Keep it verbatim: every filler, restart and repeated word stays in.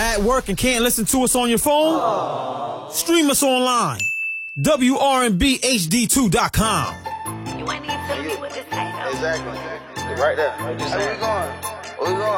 At work and can't listen to us on your phone? Aww. Stream us online. W R N B H D two dot com. You ain't even telling me what this ain't. Exactly. Right there. Where we going? Where we going?